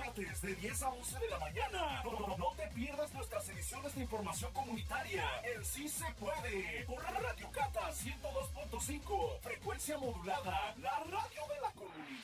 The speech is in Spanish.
martes de 10 a 11 de la mañana. No te pierdas nuestras ediciones de información comunitaria. El Sí se puede. Por Radio Cata 102.5. Frecuencia modulada. La radio